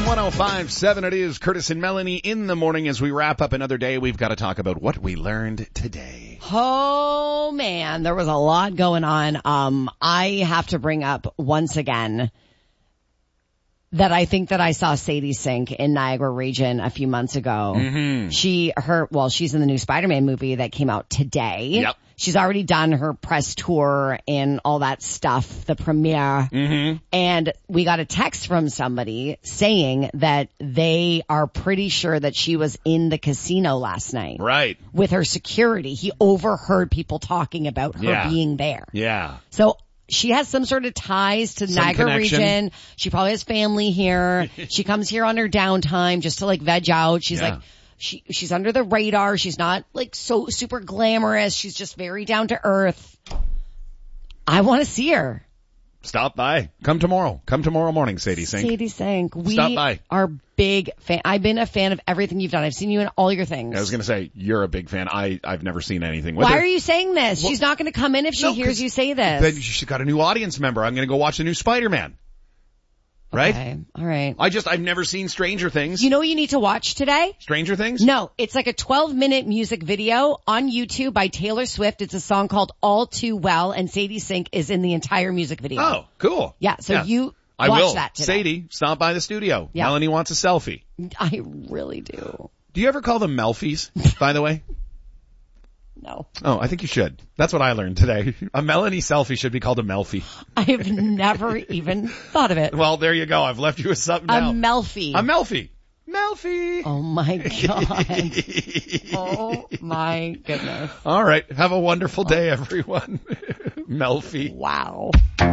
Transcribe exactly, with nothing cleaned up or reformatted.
one oh five point seven, it is Curtis and Melanie in the morning. As we wrap up another day, we've got to talk about what we learned today. Oh man, there was a lot going on. Um, I have to bring up once again that I think that I saw Sadie Sink in Niagara Region a few months ago. Mm-hmm. She, her, well, she's in the new Spider-Man movie that came out today. Yep. She's already done her press tour and all that stuff, the premiere. Mm-hmm. And we got a text from somebody saying that they are pretty sure that she was in the casino last night. Right. With her security. He overheard people talking about her Yeah. being there. Yeah. So she has some sort of ties to Some Niagara connection. Region. She probably has family here. She comes here on her downtime just to like veg out. She's Yeah. like, she, she's under the radar. She's not like so super glamorous. She's just very down to earth. I want to see her. Stop by. Come tomorrow. Come tomorrow morning, Sadie Sink. Sadie Sink. We Stop by. are big fan. I've been a fan of everything you've done. I've seen you in all your things. I was going to say, you're a big fan. I, I've never seen anything with Why her. are you saying this? Well, She's not going to come in if she no, hears 'cause you say this. Then she's got a new audience member. I'm going to go watch the new Spider-Man. Right? Okay. All right. I just, I've never seen Stranger Things. You know what you need to watch today? Stranger Things? No, it's like a twelve minute music video on YouTube by Taylor Swift. It's a song called All Too Well, and Sadie Sink is in the entire music video. Oh, cool. Yeah, so you I watch will. that today. Sadie, stop by the studio. Yeah. Melanie wants a selfie. I really do. Do you ever call them Melfies, by the way? No. Oh, I think you should. That's what I learned today. A Melanie selfie should be called a Melfie. I've never even thought of it. Well, there you go. I've left you with something A now. Melfie. A Melfie. Melfie. Oh my god. Oh my goodness. All right. Have a wonderful day, everyone. Melfie. Wow.